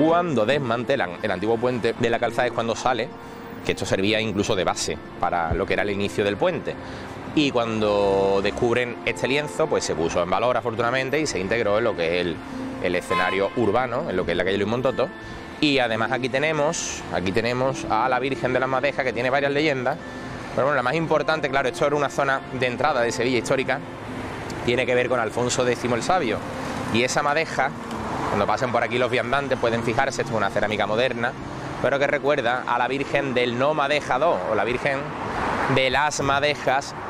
Cuando desmantelan el antiguo puente de la Calzada es cuando sale, que esto servía incluso de base para lo que era el inicio del puente. Y cuando descubren este lienzo, pues se puso en valor afortunadamente y se integró en lo que es el escenario urbano, en lo que es la calle Luis Montoto. Y además aquí tenemos a la Virgen de las Madejas, que tiene varias leyendas. Pero bueno, la más importante, claro, esto era una zona de entrada de Sevilla histórica, tiene que ver con Alfonso X el Sabio. Y esa madeja, cuando pasen por aquí los viandantes pueden fijarse, esto es una cerámica moderna, pero que recuerda a la Virgen del No Madeja II, o la Virgen de las Madejas,